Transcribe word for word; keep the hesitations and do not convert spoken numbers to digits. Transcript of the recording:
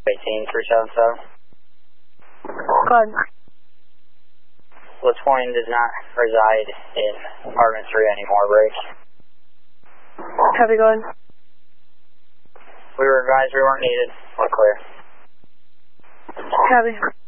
eighteen three seven seven. Go ahead. LaToine does not reside in apartment three anymore, break. Copy, go ahead. We were advised we weren't needed. We're clear. Copy.